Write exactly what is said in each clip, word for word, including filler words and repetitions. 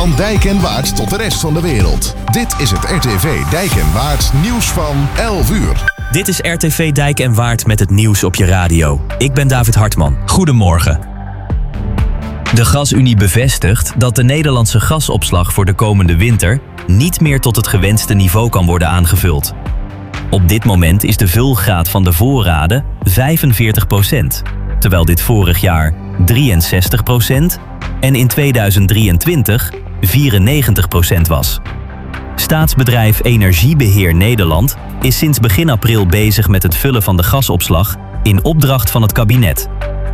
Van Dijk en Waard tot de rest van de wereld. Dit is het R T V Dijk en Waard nieuws van elf uur. Dit is R T V Dijk en Waard met het nieuws op je radio. Ik ben David Hartman. Goedemorgen. De Gasunie bevestigt dat de Nederlandse gasopslag voor de komende winter niet meer tot het gewenste niveau kan worden aangevuld. Op dit moment is de vulgraad van de voorraden vijfenveertig procent, terwijl dit vorig jaar drieënzestig procent en in tweeduizend drieëntwintig vierennegentig procent was. Staatsbedrijf Energiebeheer Nederland is sinds begin april bezig met het vullen van de gasopslag in opdracht van het kabinet.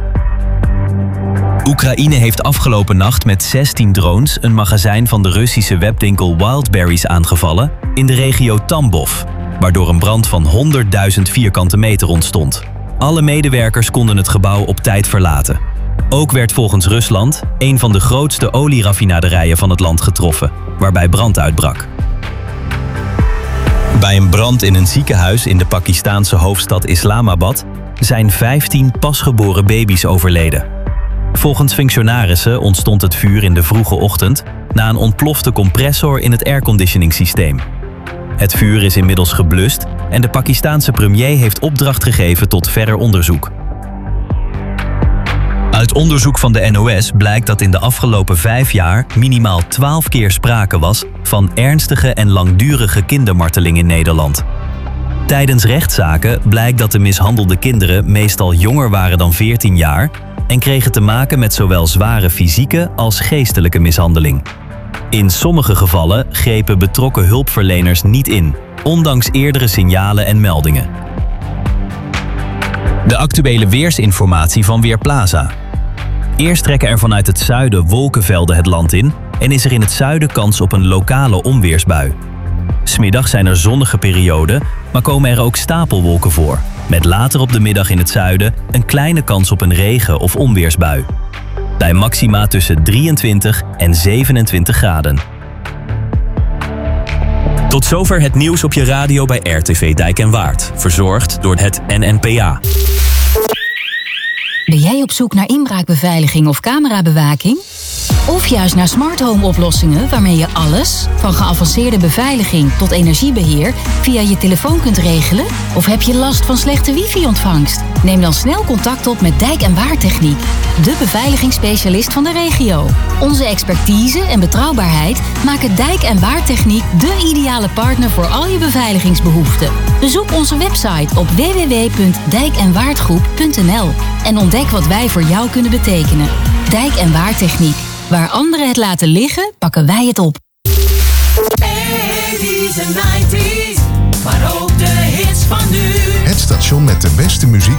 Oekraïne heeft afgelopen nacht met zestien drones een magazijn van de Russische webwinkel Wildberries aangevallen in de regio Tambov, waardoor een brand van honderdduizend vierkante meter ontstond. Alle medewerkers konden het gebouw op tijd verlaten. Ook werd volgens Rusland een van de grootste olieraffinaderijen van het land getroffen, waarbij brand uitbrak. Bij een brand in een ziekenhuis in de Pakistaanse hoofdstad Islamabad zijn vijftien pasgeboren baby's overleden. Volgens functionarissen ontstond het vuur in de vroege ochtend na een ontplofte compressor in het airconditioningsysteem. Het vuur is inmiddels geblust en de Pakistaanse premier heeft opdracht gegeven tot verder onderzoek. Uit onderzoek van de N O S blijkt dat in de afgelopen vijf jaar minimaal twaalf keer sprake was van ernstige en langdurige kindermarteling in Nederland. Tijdens rechtszaken blijkt dat de mishandelde kinderen meestal jonger waren dan veertien jaar en kregen te maken met zowel zware fysieke als geestelijke mishandeling. In sommige gevallen grepen betrokken hulpverleners niet in, ondanks eerdere signalen en meldingen. De actuele weersinformatie van Weerplaza. Eerst trekken er vanuit het zuiden wolkenvelden het land in en is er in het zuiden kans op een lokale onweersbui. 'S Middags zijn er zonnige perioden, maar komen er ook stapelwolken voor, met later op de middag in het zuiden een kleine kans op een regen- of onweersbui. Bij maxima tussen drieëntwintig en zevenentwintig graden. Tot zover het nieuws op je radio bij R T V Dijk en Waard. Verzorgd door het N N P A. Ben jij op zoek naar inbraakbeveiliging of camerabewaking? Of juist naar smart home oplossingen waarmee je alles, van geavanceerde beveiliging tot energiebeheer, via je telefoon kunt regelen? Of heb je last van slechte wifi-ontvangst? Neem dan snel contact op met Dijk en Waard Techniek, de beveiligingsspecialist van de regio. Onze expertise en betrouwbaarheid maken Dijk en Waard Techniek de ideale partner voor al je beveiligingsbehoeften. Bezoek onze website op w w w punt dijk en waardgroep punt n l en ontdek wat wij voor jou kunnen betekenen. Dijk en Waard Techniek. Waar anderen het laten liggen, pakken wij het op. eighties en nineties, maar ook de hits van nu. Het station met de beste muziek